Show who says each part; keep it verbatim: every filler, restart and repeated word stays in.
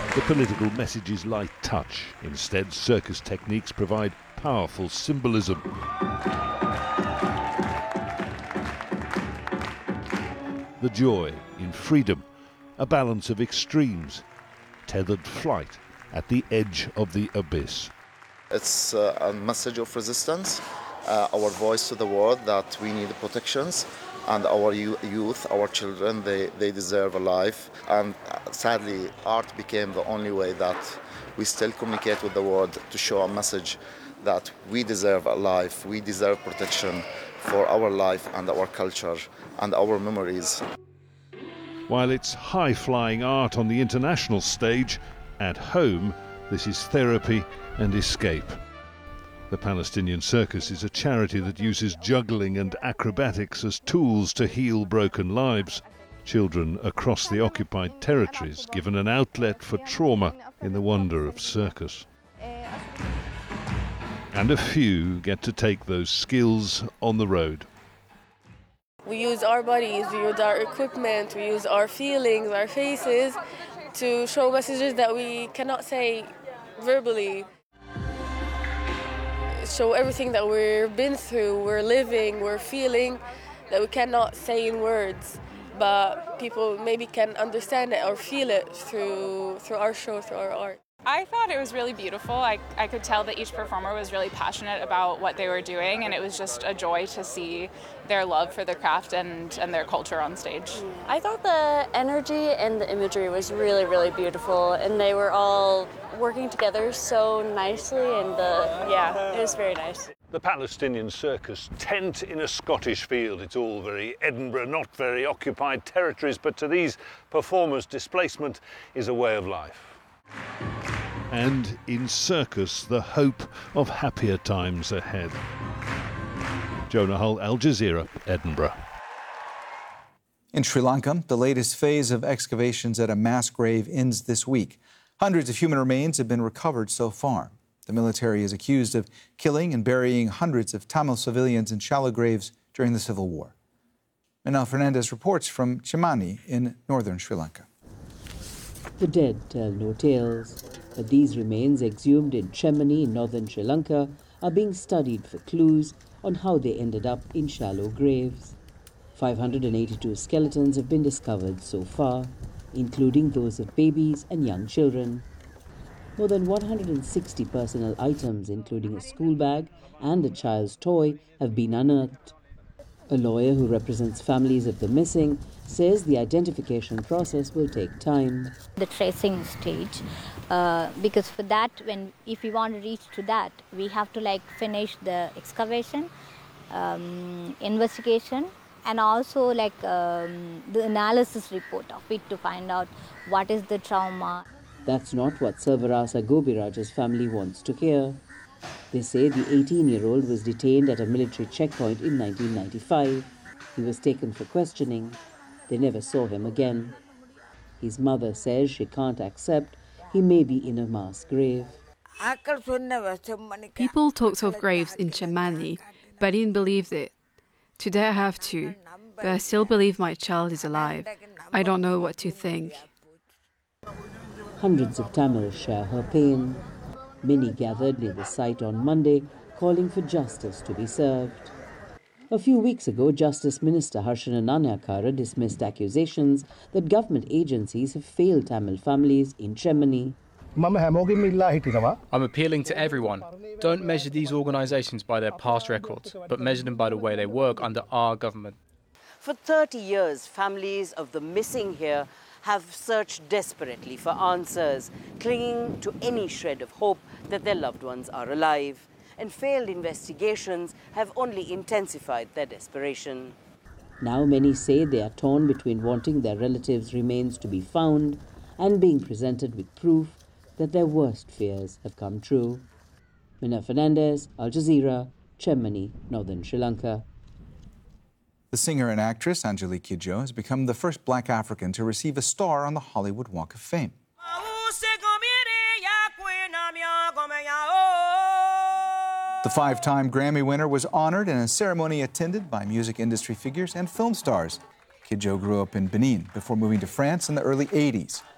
Speaker 1: The political message is light touch. Instead, circus techniques provide powerful symbolism. The joy in freedom, a balance of extremes, tethered flight at the edge of the abyss.
Speaker 2: It's uh, a message of resistance, uh, our voice to the world that we need protections, and our youth, our children, they, they deserve a life. And uh, sadly, art became the only way that we still communicate with the world to show a message that we deserve a life, we deserve protection for our life and our culture and our memories.
Speaker 1: While it's high-flying art on the international stage, at home, this is therapy and escape. The Palestinian Circus is a charity that uses juggling and acrobatics as tools to heal broken lives. Children across the occupied territories given an outlet for trauma in the wonder of circus. And a few get to take those skills on the road.
Speaker 3: We use our bodies, we use our equipment, we use our feelings, our faces to show messages that we cannot say verbally. Show everything that we've been through, we're living, we're feeling, that we cannot say in words, but people maybe can understand it or feel it through through our show, through our art.
Speaker 4: I thought it was really beautiful. I, I could tell that each performer was really passionate about what they were doing, and it was just a joy to see their love for the craft and, and their culture on stage.
Speaker 5: I thought the energy and the imagery was really, really beautiful, and they were all working together so nicely, and the, yeah, it was very nice.
Speaker 1: The Palestinian Circus, tent in a Scottish field. It's all very Edinburgh, not very occupied territories, but to these performers, displacement is a way of life. And in circus, the hope of happier times ahead. Jonah Hull, Al Jazeera, Edinburgh.
Speaker 6: In Sri Lanka, the latest phase of excavations at a mass grave ends this week. Hundreds of human remains have been recovered so far. The military is accused of killing and burying hundreds of Tamil civilians in shallow graves during the civil war. Manal Fernandez reports from Chemani in northern Sri Lanka.
Speaker 7: The dead tell no tales, but these remains exhumed in Chemani in northern Sri Lanka are being studied for clues on how they ended up in shallow graves. five hundred eighty-two skeletons have been discovered so far, including those of babies and young children. More than one hundred sixty personal items, including a school bag and a child's toy, have been unearthed. A lawyer who represents families of the missing says the identification process will take time.
Speaker 8: The tracing stage, uh, because for that, when if we want to reach to that, we have to like finish the excavation, um, investigation, and also like um, the analysis report of it to find out what is the trauma.
Speaker 7: That's not what Selvarasa Gobiraj's family wants to hear. They say the eighteen-year-old was detained at a military checkpoint in nineteen ninety-five. He was taken for questioning. They never saw him again. His mother says she can't accept he may be in a mass grave.
Speaker 9: People talked of graves in Chemani, but I didn't believe it. Today I have to, but I still believe my child is alive. I don't know what to think.
Speaker 7: Hundreds of Tamils share her pain. Many gathered near the site on Monday, calling for justice to be served. A few weeks ago, Justice Minister Harshana Nanayakkara dismissed accusations that government agencies have failed Tamil families in Chemani.
Speaker 10: I'm appealing to everyone. Don't measure these organisations by their past records, but measure them by the way they work under our government.
Speaker 11: For thirty years, families of the missing here have searched desperately for answers, clinging to any shred of hope that their loved ones are alive. And failed investigations have only intensified their desperation.
Speaker 7: Now many say they are torn between wanting their relatives' remains to be found and being presented with proof that their worst fears have come true. Mina Fernandez, Al Jazeera, Chemani, northern Sri Lanka.
Speaker 6: The singer and actress Angelique Kidjo has become the first black African to receive a star on the Hollywood Walk of Fame. The five-time Grammy winner was honored in a ceremony attended by music industry figures and film stars. Kidjo grew up in Benin before moving to France in the early eighties.